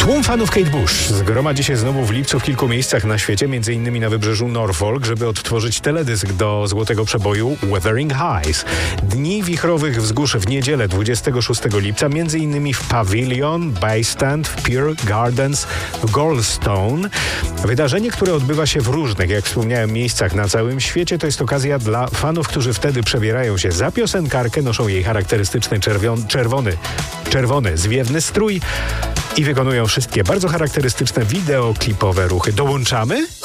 Tłum fanów Kate Bush zgromadzi się znowu w lipcu w kilku miejscach na świecie, m.in. na wybrzeżu Norfolk, żeby odtworzyć teledysk do złotego przeboju Wuthering Heights. Dni wichrowych wzgórz w niedzielę 26 lipca, m.in. w Pavilion, Baystand, w Pier Gardens, w Goldstone. Wydarzenie, które odbywa się w różnych, jak wspomniałem, miejscach na całym świecie, to jest okazja dla fanów, którzy wtedy przebierają się za piosenkarkę, noszą jej charakterystyczny czerwony zwiewny strój i wykonują wszystkie bardzo charakterystyczne wideoklipowe ruchy. Dołączamy?